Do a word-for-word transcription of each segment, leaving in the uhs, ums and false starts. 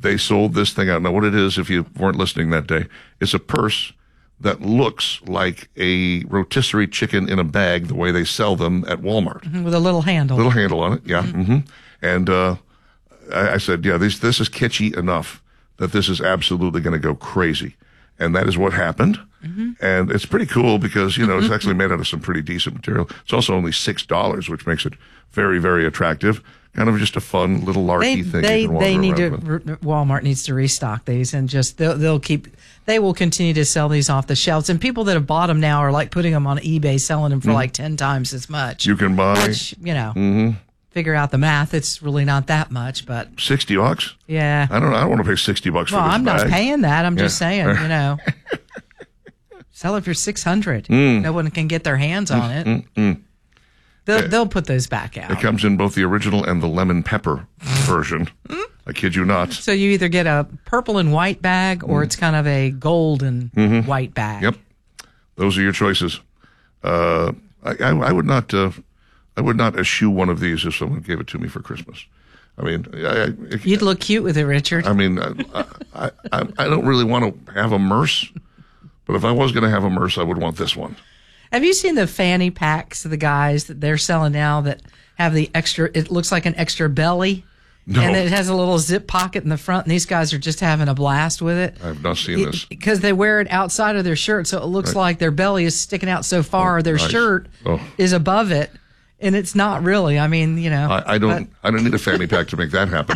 they sold this thing out. Now, what it is, if you weren't listening that day, is a purse that looks like a rotisserie chicken in a bag, the way they sell them at Walmart. Mm-hmm, with a little handle. Little handle on it, yeah. Mm-hmm. Mm-hmm. And uh, I, I said, yeah, this, this is kitschy enough that this is absolutely going to go crazy. And that is what happened. Mm-hmm. And it's pretty cool because, you know, it's actually made out of some pretty decent material. It's also only six dollars, which makes it very, very attractive. Kind of just a fun little larky they, thing. They, you can they need to, with. Walmart needs to restock these and just, they'll, they'll keep, they will continue to sell these off the shelves. And people that have bought them now are like putting them on eBay, selling them for mm-hmm. like ten times as much. You can buy. Which, you know, mm-hmm. figure out the math. It's really not that much, but. sixty bucks? Yeah. I don't I don't want to pay sixty bucks well, for this I'm bag. not paying that. I'm yeah. just saying, you know. Sell it for six hundred. Mm. No one can get their hands on it. Mm, mm, mm. They'll, they'll put those back out. It comes in both the original and the lemon pepper version. I kid you not. So you either get a purple and white bag, or mm. it's kind of a gold and mm-hmm. white bag. Yep, those are your choices. Uh, I, I, I would not. Uh, I would not eschew one of these if someone gave it to me for Christmas. I mean, I, I, you'd look cute with it, Richard. I mean, I, I, I, I don't really want to have a Merce, but if I was going to have a Merce, I would want this one. Have you seen the fanny packs of the guys that they're selling now that have the extra, it looks like an extra belly? No. And it has a little zip pocket in the front, and these guys are just having a blast with it. I've not seen this. Because they wear it outside of their shirt, so it looks right. like their belly is sticking out so far, oh, their nice. shirt oh. is above it, and it's not really. I mean, you know. I, I don't but, I don't need a fanny pack to make that happen.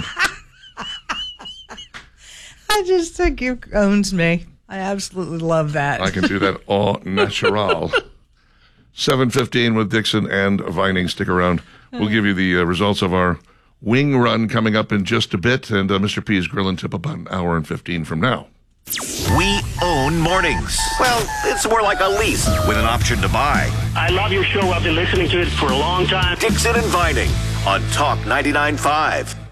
I just think you owns me. I absolutely love that. I can do that au natural. seven fifteen with Dixon and Vining. Stick around. We'll give you the uh, results of our wing run coming up in just a bit. And uh, Mister P's Grill and Tip about an hour and fifteen from now. We own mornings. Well, it's more like a lease with an option to buy. I love your show. I've been listening to it for a long time. Dixon and Vining on Talk ninety-nine point five.